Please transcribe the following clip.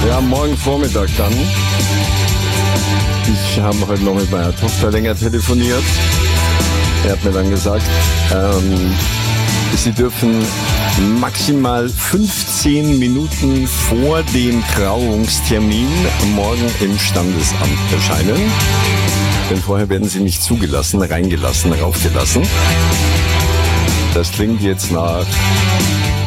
Ja, morgen Vormittag dann. Ich habe heute noch mit meiner Tochter länger telefoniert. Er hat mir dann gesagt, sie dürfen maximal 15 Minuten vor dem Trauungstermin morgen im Standesamt erscheinen. Denn vorher werden sie nicht zugelassen, reingelassen, raufgelassen. Das klingt jetzt nach